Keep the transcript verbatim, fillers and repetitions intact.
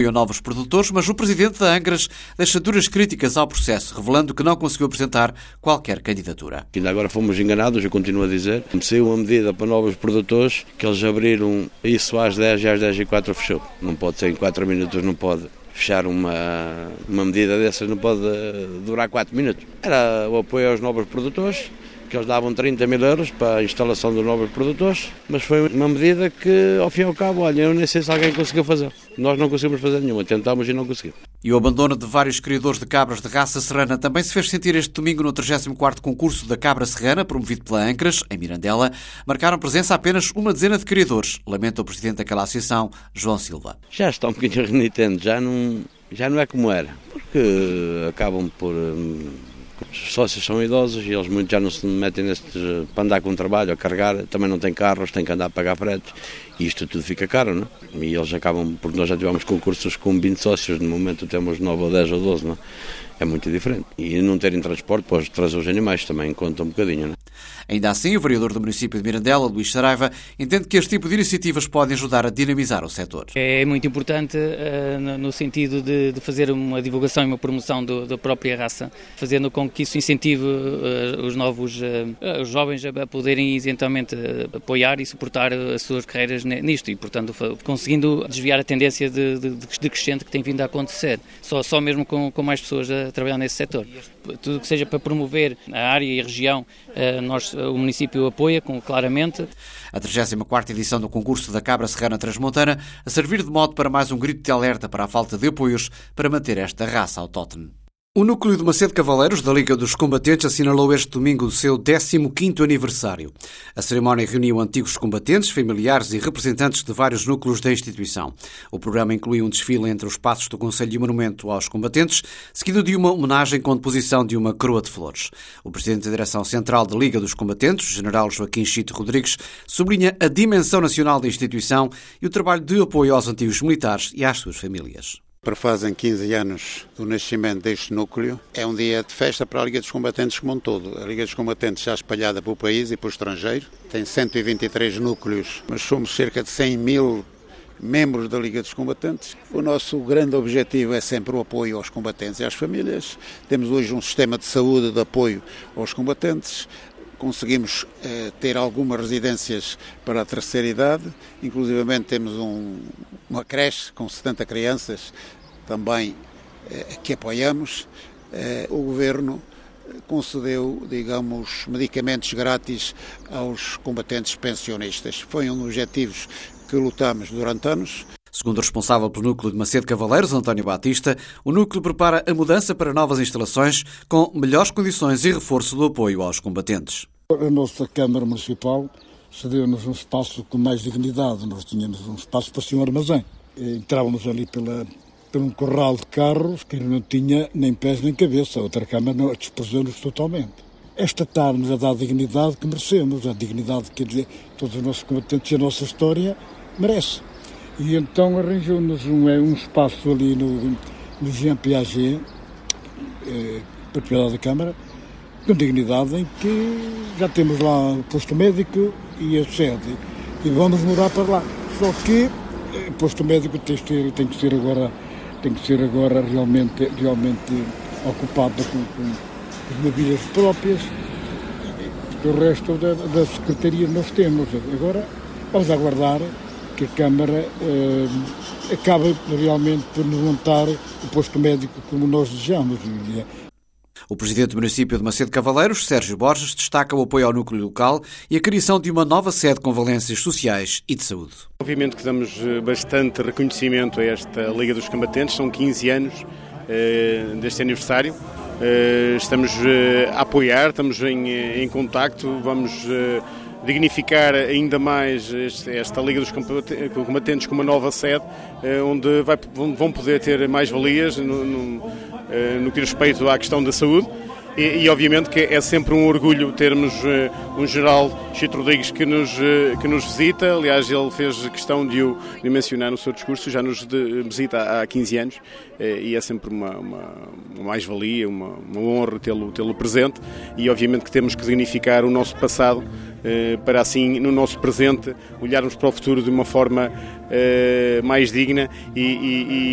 apoio a novos produtores, mas o presidente da Angras deixa duras críticas ao processo, revelando que não conseguiu apresentar qualquer candidatura. Ainda agora fomos enganados, eu continuo a dizer. Saiu uma medida para novos produtores, que eles abriram isso às dez e às dez e quatro fechou. Não pode ser em quatro minutos, não pode fechar uma, uma medida dessas, não pode durar quatro minutos. Era o apoio aos novos produtores, que eles davam trinta mil euros para a instalação dos novos produtores, mas foi uma medida que, ao fim e ao cabo, olha, eu nem sei se alguém conseguiu fazer. Nós não conseguimos fazer nenhuma, tentámos e não conseguimos. E o abandono de vários criadores de cabras de raça serrana também se fez sentir este domingo no trigésimo quarto concurso da cabra serrana, promovido pela Angras, em Mirandela. Marcaram presença apenas uma dezena de criadores, lamenta o presidente daquela associação, João Silva. Já está um bocadinho renitente, já não, já não é como era, porque acabam por... Os sócios são idosos e eles muito já não se metem nestes para andar com o trabalho, a carregar, também não têm carros, têm que andar a pagar fretes e isto tudo fica caro, não é? E eles acabam, porque nós já tivemos concursos com vinte sócios, no momento temos nove ou dez ou doze, não é? É muito diferente. E não terem transporte para trazer os animais também conta um bocadinho, não é? Ainda assim, o vereador do município de Mirandela, Luís Saraiva, entende que este tipo de iniciativas podem ajudar a dinamizar o setor. É muito importante uh, no sentido de, de fazer uma divulgação e uma promoção do, da própria raça, fazendo com que isso incentive uh, os novos uh, os jovens a poderem isentalmente uh, apoiar e suportar as suas carreiras nisto e, portanto, conseguindo desviar a tendência de, de, de crescente que tem vindo a acontecer, só, só mesmo com, com mais pessoas a trabalhar nesse setor. Tudo que seja para promover a área e a região, uh, nós, o município apoia com, claramente. A trigésima quarta edição do concurso da Cabra Serrana Transmontana a servir de mote para mais um grito de alerta para a falta de apoios para manter esta raça autóctone. O núcleo de Macedo Cavaleiros, da Liga dos Combatentes, assinalou este domingo o seu décimo quinto aniversário. A cerimónia reuniu antigos combatentes, familiares e representantes de vários núcleos da instituição. O programa inclui um desfile entre os passos do Conselho e o Monumento aos Combatentes, seguido de uma homenagem com deposição de uma coroa de flores. O presidente da Direção Central da Liga dos Combatentes, o general Joaquim Chito Rodrigues, sublinha a dimensão nacional da instituição e o trabalho de apoio aos antigos militares e às suas famílias. Fazem quinze anos do nascimento deste núcleo. É um dia de festa para a Liga dos Combatentes como um todo. A Liga dos Combatentes já espalhada pelo país e pelo estrangeiro. Tem cento e vinte e três núcleos, mas somos cerca de cem mil membros da Liga dos Combatentes. O nosso grande objetivo é sempre o apoio aos combatentes e às famílias. Temos hoje um sistema de saúde de apoio aos combatentes. Conseguimos eh, ter algumas residências para a terceira idade, inclusivamente temos um, uma creche com setenta crianças também eh, que apoiamos. Eh, o Governo concedeu, digamos, medicamentos grátis aos combatentes pensionistas. Foi um dos objetivos que lutamos durante anos. Segundo o responsável pelo núcleo de Macedo Cavaleiros, António Batista, o núcleo prepara a mudança para novas instalações com melhores condições e reforço do apoio aos combatentes. A nossa Câmara Municipal cedeu-nos um espaço com mais dignidade. Nós tínhamos um espaço para ser um armazém. Entrávamos ali pela, por um corral de carros que não tinha nem pés nem cabeça. A outra Câmara despojou-nos totalmente. Esta está-nos a dar a dignidade que merecemos, a dignidade que dizer, todos os nossos combatentes e a nossa história merece. E então arranjou-nos um, um espaço ali no, no Jean Piaget, eh, propriedade da Câmara, com dignidade, em que já temos lá o posto médico e a sede. E vamos mudar para lá. Só que o posto médico tem que ser, tem que ser, agora, tem que ser agora realmente, realmente ocupado com, com as mobílias próprias. O resto da, da secretaria nós temos. Agora vamos aguardar que a Câmara eh, acabe realmente por nos montar o posto médico como nós desejamos. O presidente do município de Macedo Cavaleiros, Sérgio Borges, destaca o apoio ao núcleo local e a criação de uma nova sede com valências sociais e de saúde. Obviamente que damos bastante reconhecimento a esta Liga dos Combatentes, são quinze anos eh, deste aniversário. Eh, estamos eh, a apoiar, estamos em, em contacto, vamos eh, dignificar ainda mais este, esta Liga dos Combatentes com uma nova sede, eh, onde vai, vão poder ter mais valias no, no, no que diz respeito à questão da saúde e, e obviamente que é sempre um orgulho termos uh, um general Chito Rodrigues que nos, uh, que nos visita. Aliás, ele fez questão de o de mencionar no seu discurso, já nos de, visita há, há quinze anos uh, e é sempre uma, uma, uma mais-valia, uma, uma honra tê-lo, tê-lo presente e obviamente que temos que dignificar o nosso passado uh, para assim, no nosso presente, olharmos para o futuro de uma forma uh, mais digna e, e, e